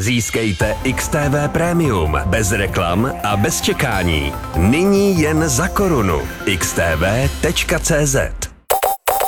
Získejte XTV Premium bez reklam a bez čekání. Nyní jen za korunu. xtv.cz